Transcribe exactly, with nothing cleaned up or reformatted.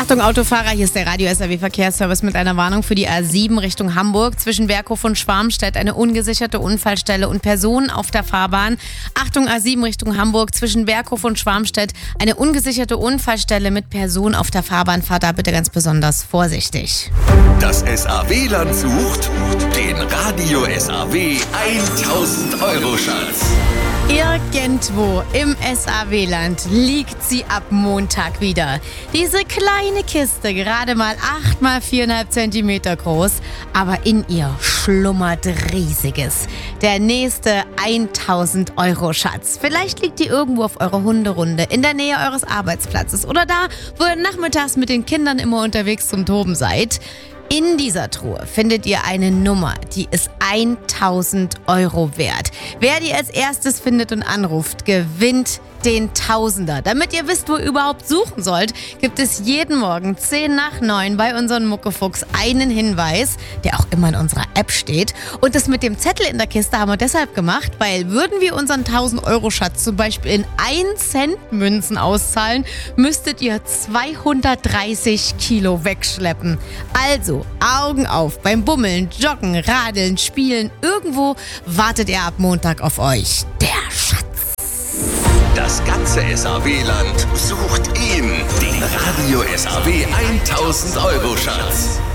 Achtung Autofahrer, hier ist der Radio-S A W-Verkehrsservice mit einer Warnung für die A sieben Richtung Hamburg. Zwischen Berghof und Schwarmstedt eine ungesicherte Unfallstelle und Personen auf der Fahrbahn. Achtung A sieben Richtung Hamburg, zwischen Berghof und Schwarmstedt eine ungesicherte Unfallstelle mit Personen auf der Fahrbahn. Fahrt da bitte ganz besonders vorsichtig. Das S A W-Land sucht den Radio-S A W tausend Euro Schatz. Irgendwo im S A W-Land liegt sie ab Montag wieder. Diese kleine Kiste, gerade mal acht mal vier Komma fünf Zentimeter groß, aber in ihr schlummert Riesiges. Der nächste tausend Euro Schatz. Vielleicht liegt die irgendwo auf eurer Hunderunde, in der Nähe eures Arbeitsplatzes oder da, wo ihr nachmittags mit den Kindern immer unterwegs zum Toben seid. In dieser Truhe findet ihr eine Nummer, die ist tausend Euro wert. Wer die als erstes findet und anruft, gewinnt den Tausender. Damit ihr wisst, wo ihr überhaupt suchen sollt, gibt es jeden Morgen zehn nach neun bei unseren Muckefuchs einen Hinweis, der auch immer in unserer App steht. Und das mit dem Zettel in der Kiste haben wir deshalb gemacht, weil würden wir unseren tausend Euro Schatz zum Beispiel in ein Cent Münzen auszahlen, müsstet ihr zweihundertdreißig Kilo wegschleppen. Also Augen auf beim Bummeln, Joggen, Radeln, Spielen. Irgendwo wartet er ab Montag auf euch. Der Schatz. Das ganze S A W-Land sucht ihn, den Radio-S A W tausend Euro Schatz.